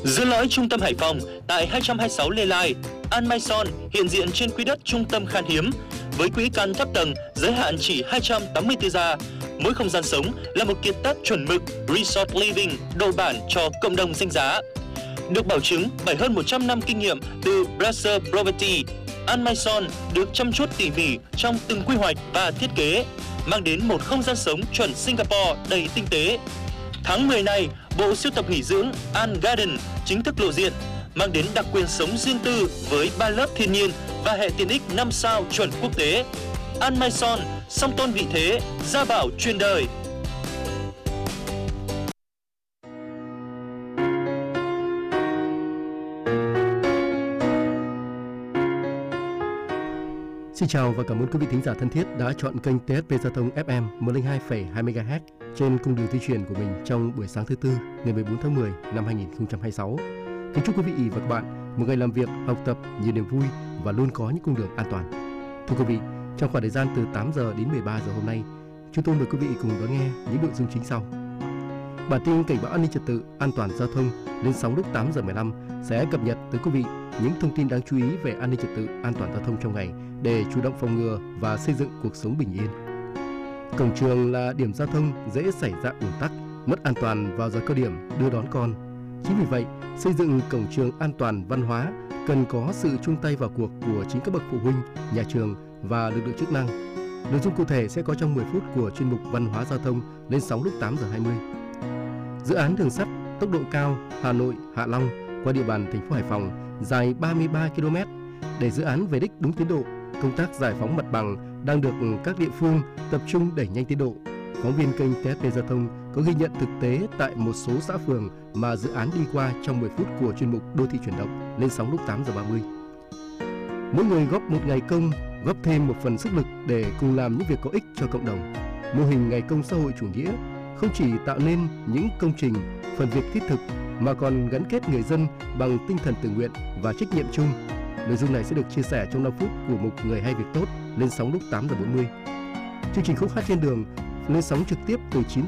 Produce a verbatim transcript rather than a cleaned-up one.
Giữa lõi trung tâm Hải Phòng, tại hai trăm hai mươi sáu Lê Lai, An Mai Son hiện diện trên quỹ đất trung tâm khan hiếm, với quỹ căn thấp tầng giới hạn chỉ hai trăm tám mươi tư gia. Mỗi không gian sống là một kiệt tác chuẩn mực Resort Living đồ bản cho cộng đồng danh giá. Được bảo chứng bởi hơn một trăm năm kinh nghiệm từ Brasser Property, An Mai Son được chăm chút tỉ mỉ trong từng quy hoạch và thiết kế, mang đến một không gian sống chuẩn Singapore đầy tinh tế. Tháng mười này, bộ sưu tập nghỉ dưỡng An Garden chính thức lộ diện, mang đến đặc quyền sống riêng tư với ba lớp thiên nhiên và hệ tiện ích năm sao chuẩn quốc tế. An Mai Son, song tôn vị thế, gia bảo truyền đời. Xin chào và cảm ơn quý vị thính giả thân thiết đã chọn kênh tê ét pê Giao thông ép em một không hai phẩy hai mê ga héc trên cung đường di chuyển của mình trong buổi sáng thứ tư ngày mười bốn tháng mười năm hai nghìn không trăm hai mươi sáu. Kính chúc quý vị và các bạn một ngày làm việc, học tập nhiều niềm vui và luôn có những cung đường an toàn. Thưa quý vị, trong khoảng thời gian từ tám giờ đến mười ba giờ hôm nay, chúng tôi mời quý vị cùng đón nghe những nội dung chính sau. Bản tin cảnh báo an ninh trật tự, an toàn giao thông lên sóng lúc tám giờ mười lăm sẽ cập nhật tới quý vị những thông tin đáng chú ý về an ninh trật tự, an toàn giao thông trong ngày để chủ động phòng ngừa và xây dựng cuộc sống bình yên. Cổng trường là điểm giao thông dễ xảy ra ùn tắc, mất an toàn vào giờ cao điểm đưa đón con. Chính vì vậy, xây dựng cổng trường an toàn văn hóa cần có sự chung tay vào cuộc của chính các bậc phụ huynh, nhà trường và lực lượng chức năng. Nội dung cụ thể sẽ có trong mười phút của chuyên mục văn hóa giao thông lên sóng lúc tám giờ hai mươi. Dự án đường sắt tốc độ cao Hà Nội - Hạ Long qua địa bàn thành phố Hải Phòng dài ba mươi ba ki lô mét. Để dự án về đích đúng tiến độ, công tác giải phóng mặt bằng đang được các địa phương tập trung đẩy nhanh tiến độ. Phóng viên kênh tê ét pê Giao thông có ghi nhận thực tế tại một số xã phường mà dự án đi qua trong mười phút của chuyên mục Đô thị chuyển động lên sóng lúc tám giờ ba mươi. Mỗi người góp một ngày công, góp thêm một phần sức lực để cùng làm những việc có ích cho cộng đồng. Mô hình ngày công xã hội chủ nghĩa không chỉ tạo nên những công trình, phần việc thiết thực mà còn gắn kết người dân bằng tinh thần tự nguyện và trách nhiệm chung. Nội dung này sẽ được chia sẻ trong năm phút của mục Người hay việc tốt lên sóng lúc tám giờ bốn mươi. Chương trình Khúc hát trên đường lên sóng trực tiếp từ chín